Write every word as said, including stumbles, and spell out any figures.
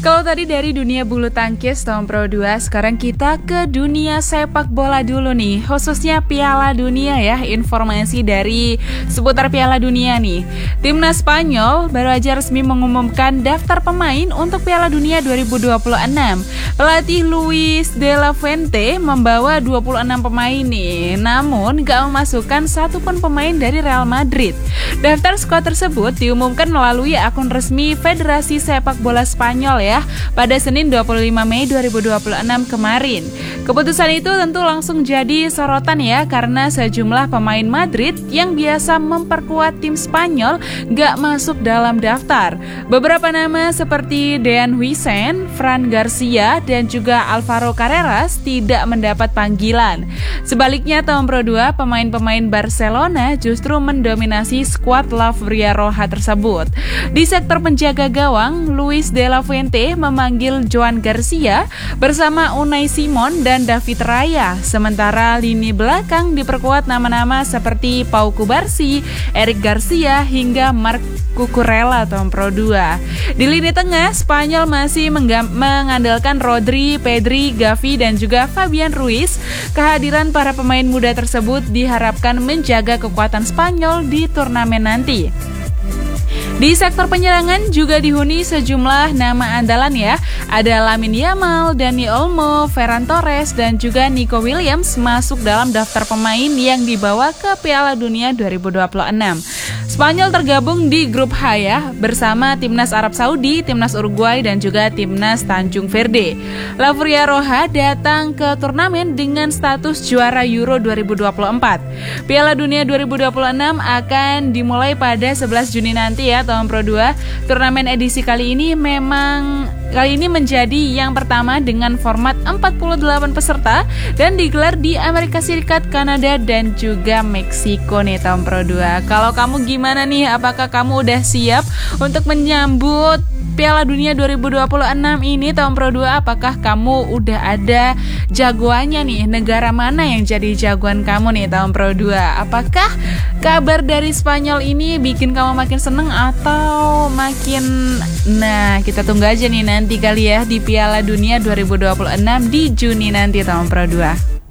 Kalau tadi dari dunia bulu tangkis tahun Pro dua, sekarang kita ke dunia sepak bola dulu nih, khususnya Piala Dunia ya, informasi dari seputar Piala Dunia nih. Timnas Spanyol baru aja resmi mengumumkan daftar pemain untuk Piala Dunia dua ribu dua puluh enam. Pelatih Luis de la Fuente membawa dua puluh enam pemain nih, namun gak memasukkan satupun pemain dari Real Madrid. Daftar skuad tersebut diumumkan melalui akun resmi Federasi Sepak Bola Spanyol ya, pada Senin dua puluh lima Mei dua ribu dua puluh enam kemarin. Keputusan itu tentu langsung jadi sorotan ya, karena sejumlah pemain Madrid yang biasa memperkuat tim Spanyol gak masuk dalam daftar. Beberapa nama seperti Dean Huijsen, Fran Garcia, dan juga Alvaro Carreras tidak mendapat panggilan. Sebaliknya tahun Pro dua, pemain-pemain Barcelona justru mendominasi skuad La Roja tersebut. Di sektor penjaga gawang, Luis de la Fuente memanggil Joan Garcia bersama Unai Simon dan David Raya. Sementara lini belakang diperkuat nama-nama seperti Pau Cubarsí, Eric Garcia hingga Marc Cucurella tahun Pro dua. Di lini tengah, Spanyol masih menggam- mengandalkan Rodri, Pedri, Gavi dan juga Fabian Ruiz. Kehadiran para pemain muda tersebut diharapkan menjaga kekuatan Spanyol di turnamen nanti. Di sektor penyerangan juga dihuni sejumlah nama andalan ya. Ada Lamine Yamal, Dani Olmo, Ferran Torres, dan juga Nico Williams masuk dalam daftar pemain yang dibawa ke Piala Dunia dua ribu dua puluh enam. Spanyol tergabung di grup H ya, bersama Timnas Arab Saudi, Timnas Uruguay, dan juga Timnas Tanjung Verde. La Roja datang ke turnamen dengan status juara Euro dua ribu dua puluh empat. Piala Dunia dua ribu dua puluh enam akan dimulai pada sebelas Juni nanti ya, tahun Pro dua. Turnamen edisi kali ini memang kali ini menjadi yang pertama dengan format empat puluh delapan peserta dan digelar di Amerika Serikat, Kanada, dan juga Meksiko nih tahun Pro dua. Kalau kamu gimana nih? Apakah kamu udah siap untuk menyambut Piala Dunia dua ribu dua puluh enam ini tahun Pro dua? Apakah kamu udah ada jagoannya nih? Negara mana yang jadi jagoan kamu nih tahun Pro dua? Apakah kabar dari Spanyol ini bikin kamu makin seneng atau makin... Nah, kita tunggu aja nih nanti kali ya di Piala Dunia dua ribu dua puluh enam di Juni nanti tahun Pro dua.